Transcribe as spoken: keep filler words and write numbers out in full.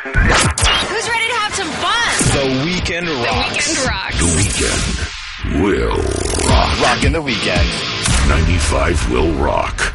Who's ready to have some fun? The weekend rocks. The weekend rocks. The weekend will rock. Rock in the weekend. ninety-five will rock.